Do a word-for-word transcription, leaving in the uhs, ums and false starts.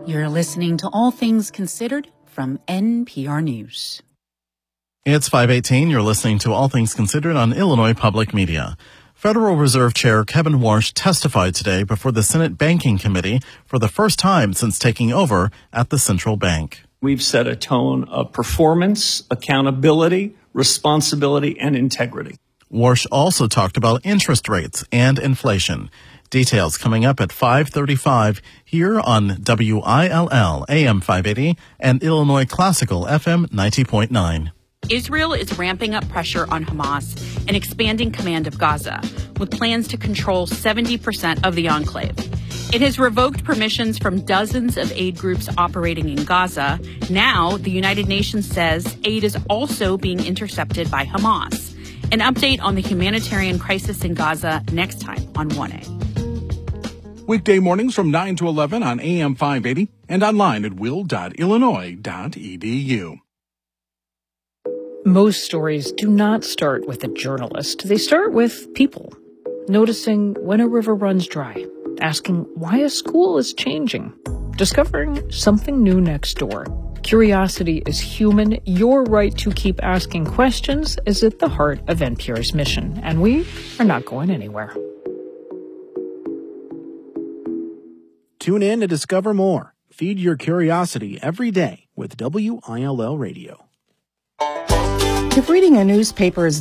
You're listening to All Things Considered from N P R News. It's five eighteen. You're listening to All Things Considered on Illinois Public Media. Federal Reserve Chair Kevin Warsh testified today before the Senate Banking Committee for the first time since taking over at the central bank. We've set a tone of performance, accountability, responsibility, and integrity. Warsh also talked about interest rates and inflation. Details coming up at five thirty-five here on W I L L A M five eighty and Illinois Classical F M ninety point nine. Israel is ramping up pressure on Hamas and expanding command of Gaza, with plans to control seventy percent of the enclave. It has revoked permissions from dozens of aid groups operating in Gaza. Now, the United Nations says aid is also being intercepted by Hamas. An update on the humanitarian crisis in Gaza next time on one A. Weekday mornings from nine to eleven on A M five eighty and online at will dot illinois dot e d u. Most stories do not start with a journalist. They start with people. Noticing when a river runs dry. Asking why a school is changing. Discovering something new next door. Curiosity is human. Your right to keep asking questions is at the heart of N P R's mission. And we are not going anywhere. Tune in to discover more. Feed your curiosity every day with W I L L Radio. If reading a newspaper is